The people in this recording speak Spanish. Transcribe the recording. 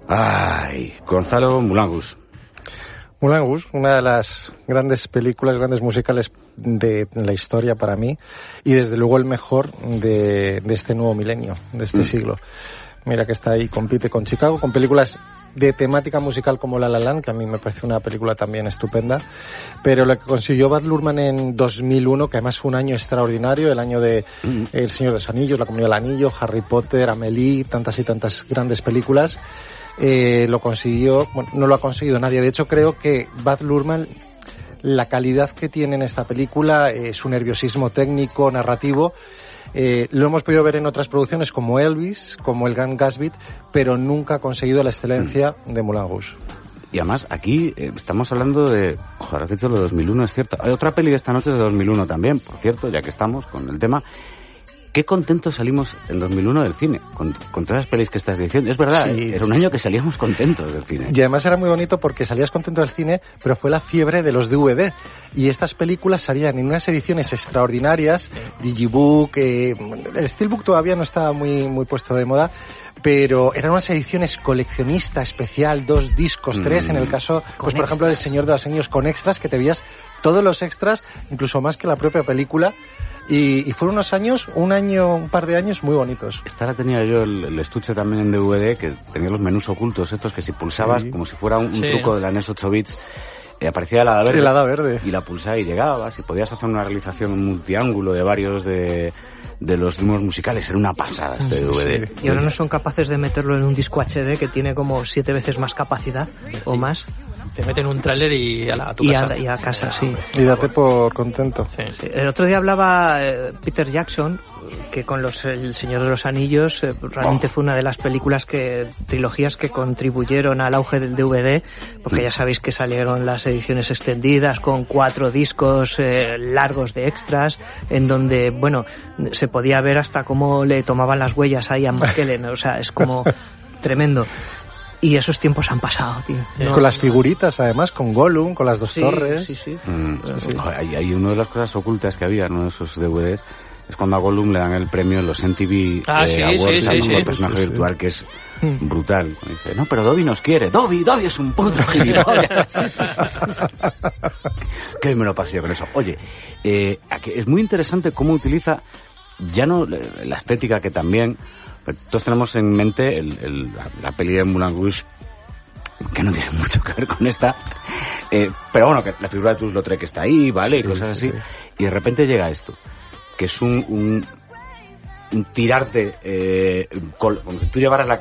Ay, Gonzalo, Moulin Rouge. Moulin Rouge, una de las grandes películas, grandes musicales de la historia para mí, y desde luego el mejor de este nuevo milenio, de este siglo. Mira que está ahí, compite con Chicago, con películas de temática musical como La La Land, que a mí me parece una película también estupenda, pero lo que consiguió Baz Luhrmann en 2001, que además fue un año extraordinario, el año de El Señor de los Anillos, La Comunidad del Anillo, Harry Potter, Amélie, tantas y tantas grandes películas, lo consiguió, bueno, no lo ha conseguido nadie. De hecho, creo que Baz Luhrmann, la calidad que tiene en esta película, su nerviosismo técnico, narrativo, lo hemos podido ver en otras producciones como Elvis, como El Gran Gatsby, pero nunca ha conseguido la excelencia de Moulin Rouge. Y además aquí estamos hablando de, ojalá que he dicho lo de 2001, es cierto. Hay otra peli de esta noche de 2001 también, por cierto, ya que estamos con el tema. Qué contentos salimos en 2001 del cine, con todas las pelis que estás diciendo. Es verdad, sí, era un año que salíamos contentos del cine. Y además era muy bonito porque salías contento del cine, pero fue la fiebre de los DVD. Y estas películas salían en unas ediciones extraordinarias, Digibook, el Steelbook todavía no estaba muy puesto de moda, pero eran unas ediciones coleccionista especial, 2 discos, 3, en el caso, pues por ejemplo, del Señor de los Anillos, con extras, que te veías todos los extras, incluso más que la propia película. Y fueron unos años, un par de años muy bonitos. Esta la tenía yo, el estuche también en DVD, que tenía los menús ocultos estos, que si pulsabas, como si fuera un truco de la NES 8 bits, aparecía el hada verde. Y la pulsabas y llegabas, y podías hacer una realización, un multiángulo de varios de los ritmos musicales. Era una pasada este DVD. Y ahora no son capaces de meterlo en un disco HD que tiene como 7 veces más capacidad o más. Te meten un tráiler y a tu casa. Y a casa, sí. Y date por contento. Sí. El otro día hablaba Peter Jackson, que con El Señor de los Anillos realmente fue una de las trilogías que contribuyeron al auge del DVD, porque ya sabéis que salieron las ediciones extendidas con 4 discos largos de extras, en donde, bueno, se podía ver hasta cómo le tomaban las huellas a Ian McKellen, o sea, es como tremendo. Y esos tiempos han pasado, tío. Con las figuritas, además, con Gollum, con las 2 torres. Sí. Hay una de las cosas ocultas que había en uno de esos DVDs, es cuando a Gollum le dan el premio en los MTV Awards al mejor personaje virtual, que es brutal. Y dice, no, pero Dobby nos quiere. Dobby es un puto gilipollas. Que me lo pasé con eso. Oye, es muy interesante cómo utiliza ya no la estética, que también todos tenemos en mente la peli de Moulin Rouge, que no tiene mucho que ver con esta, pero bueno, que la figura de Toulouse-Lautrec está ahí, ¿vale? Y cosas así. Y de repente llega esto, que es un tirarte, como si tú llevaras la